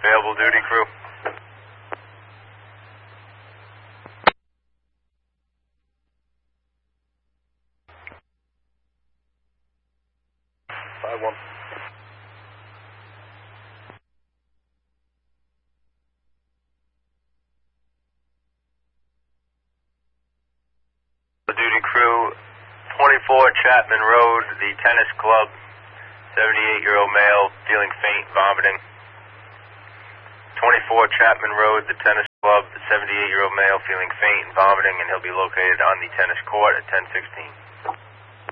Available duty crew. Duty crew, 24 Chapman Road, the tennis club, 78-year-old male, feeling faint, vomiting. 24 Chapman Road, the tennis club, 78-year-old male, feeling faint and vomiting, and he'll be located on the tennis court at 10:16.